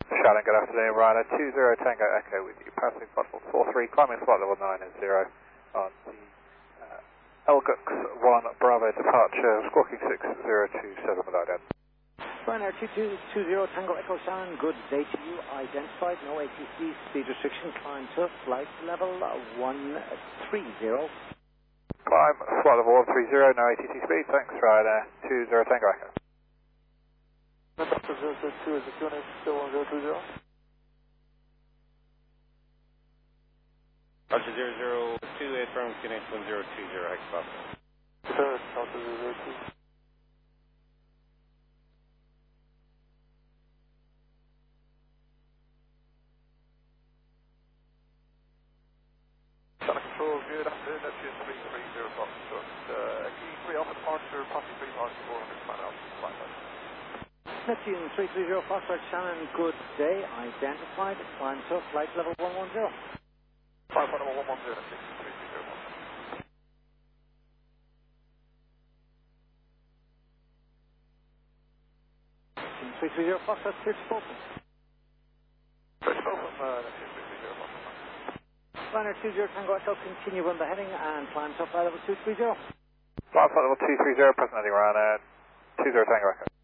Shannon, good afternoon. Ryanair 20 Tango Echo with you. Passing flight level 43, climbing flight level 90 on the Elgux 1 Bravo departure, squawking 6027 with ident. Ryanair 2220 Tango Echo Shannon, good day to you. Identified, no ATC, speed restriction, climb to flight level 130. Climb flight level 130, no ATC speed, thanks. Ryanair 20 Tango Echo. Delta 002 is the QNH still 1020. Delta 002, affirm QNH 1020, Hexpop. Third, Delta 002. Channel Control, good afternoon, Neptune 330 Foxtrot. Key 3 Alpha departure, passing 3 miles 400 man out, flight level. Neptune 330 Foxtrot Shannon, good day. Identified, climb to flight level 110. Flight level 110, Neptune 330 Foxtrot. 330 Foxtrot, clear to open. First open, Neptune 330 Foxtrot. Ryanair 20 Tango Echo, continue on the heading and climb to flight level 230. Climb flight level 230, present heading Ryanair 20 Tango Echo.